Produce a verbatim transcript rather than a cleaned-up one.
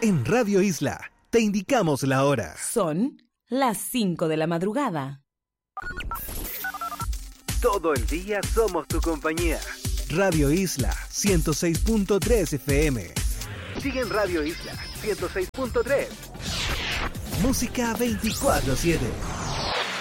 En Radio Isla te indicamos la hora. Son las cinco de la madrugada. Todo el día somos tu compañía. Radio Isla ciento seis punto tres F M. Sigue en Radio Isla ciento seis punto tres. Música veinticuatro siete.